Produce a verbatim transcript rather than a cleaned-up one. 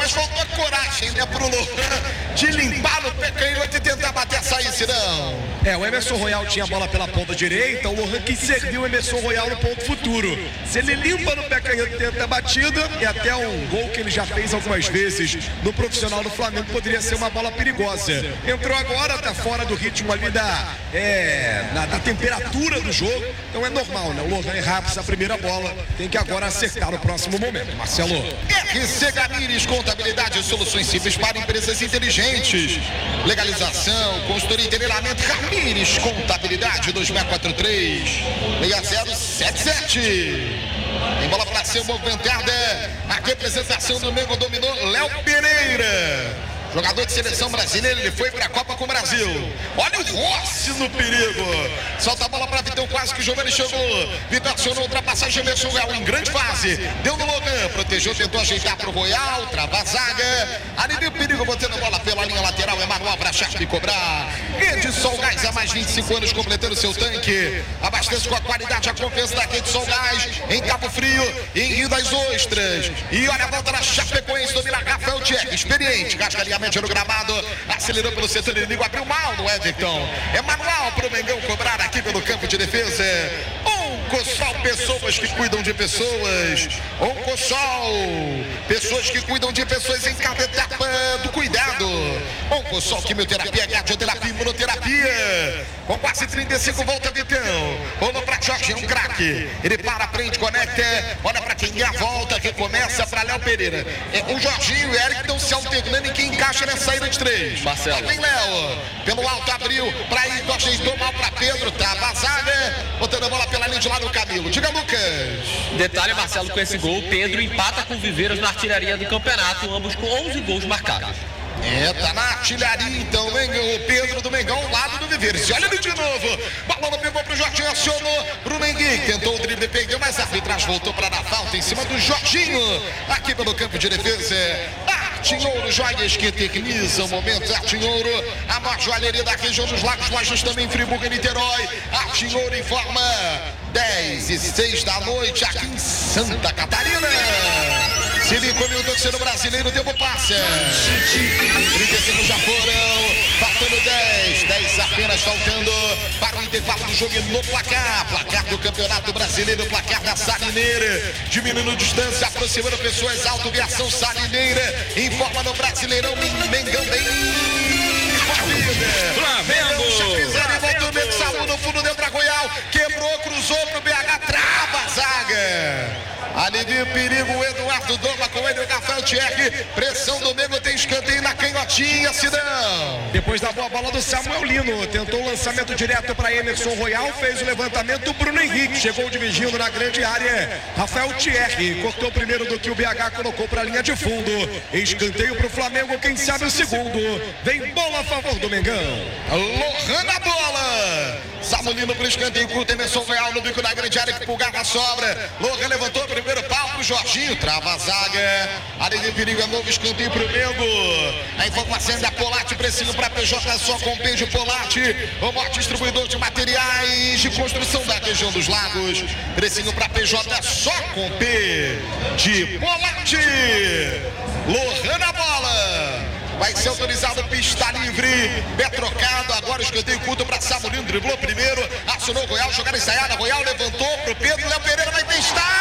mas faltou a coragem, né, pro Lohan de limpar no pé canhoto e tentar bater a saída, não. É, o Emerson Royal tinha a bola pela ponta direita, o Lohan quis servir o Emerson Royal no ponto futuro. Se ele limpa no pé canhoto e tenta a batida, e até um gol que ele já fez algumas vezes no profissional do Flamengo, poderia ser uma bola perigosa. Entrou agora, tá fora do ritmo ali da, é, da, da temperatura do jogo, então é normal, né? O Lohan errar essa primeira bola, tem que agora acertar no próximo momento. Marcelo. R C Gamires, contabilidade e soluções simples para empresas inteligentes. Legalização, consultoria e treinamento. Gamires, contabilidade dois seis quatro três, seis zero sete sete. Tem bola para ser movimentada. A representação do Mengo dominou Léo Pereira. Jogador de seleção brasileira, ele foi para a Copa com o Brasil. Olha o Rossi no perigo. Solta a bola para Vitão, quase que Giovani chegou. Vitão acionou ultrapassagem, Emerson Royal em grande fase. Deu no Logan, protegeu, tentou ajeitar para o Royal, trava a zaga. Ali deu perigo, botando a bola pela linha lateral. É manual para Chape cobrar. Rede Sol Gás há mais de vinte e cinco anos, completando seu tanque. Abastece com a qualidade, a confiança da Rede Sol Gás. Em Cabo Frio, em Rio das Ostras. E olha a volta da Chapecoense, domina Rafael Tcheco, experiente, gasta alinhamento no gramado, acelerou pelo setor inimigo, abriu mal no Everton. É manual para o Mengão cobrar aqui pelo campo de defesa. Oncosol, pessoas que cuidam de pessoas. Oncosol, pessoas que cuidam de pessoas em cada etapa do cuidado. Oncosol, quimioterapia, radioterapia, imunoterapia. Com quase trinta e cinco, volta Vitão. Rolou para Jorge, é um craque. Ele para, prende, conecta. Olha para quem dá a volta, recomeça para Léo Pereira. É, o Jorginho e o Eric estão se alternando e quem encaixa na saída de três. Marcelo. Lá vem Léo. Pelo alto abriu para ir, ajeitou mal para Pedro. Tá vazada. Botando a bola pela linha de lá no Camilo. Diga, Lucas. Detalhe, Marcelo, com esse gol, Pedro empata com o Viveiros na artilharia do campeonato, ambos com onze gols marcados. É, tá na artilharia então, o Pedro do Mengão, ao lado do Viveiros. Olha ele de novo. Balão pegou pro Jorginho, acionou pro Menguinho. Tentou o drible, perdeu, mas a arbitragem voltou para dar falta em cima do Jorginho. Aqui pelo campo de defesa. Artinhouro, joias que eternizam momentos. Artinhouro, a maior joalheria da região dos Lagos, lojas também em Friburgo e Niterói. Artinhouro informa dez e seis da noite aqui em Santa Catarina. Se cinco mil torcedor brasileiro, tempo passa. trinta e cinco já foram, faltando dez, dez apenas faltando para o intervalo do jogo no placar. Placar do Campeonato Brasileiro, placar da Salineira. Diminuindo distância, aproximando pessoas, autoviação Salineira. Informa no Brasileirão, Mengão bem corrida. Flamengo. Chapizeiro e volta o meio, salvo no fundo, deu para Royal. Quebrou, cruzou pro B H, trava a zaga. Alivia o perigo, o Eduardo Doma com ele, o Rafael Thierry. Pressão do Mengo, tem escanteio na canhotinha, Sidão. Depois da boa bola do Samuel Lino, tentou o lançamento direto para Emerson Royal, fez o levantamento, Bruno Henrique chegou dividindo na grande área. Rafael Thierry cortou primeiro do que o B H colocou para a linha de fundo. Escanteio para o Flamengo, quem sabe o segundo. Vem bola a favor do Mengão. Lohan na bola. Samuel Lino para o escanteio, curto, Emerson Royal no bico da grande área, que pulgar na sobra. Lohan levantou o primeiro pau pro Jorginho, trava a zaga. Área de perigo, é novo escanteio pro Mengo. A informação da Polatti, precinho para P J, só com Pedro Polatti, o maior distribuidor de materiais de construção da região dos Lagos. Precinho para P J, só com P de Polatti. Lohan na bola. Vai ser autorizado, pista livre, pé trocado, agora o escanteio curto para Samuel Lino, driblou primeiro, acionou o Royal, jogada ensaiada, Royal levantou pro Pedro, Léo Pereira vai testar.